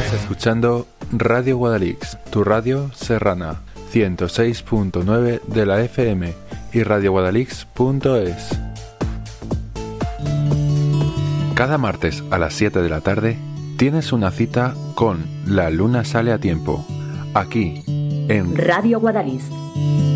Estás escuchando Radio Guadalix, tu radio serrana, 106.9 de la FM y radioguadalix.es. Cada martes a las 7 de la tarde tienes una cita con La Luna Sale a Tiempo, aquí en Radio Guadalix.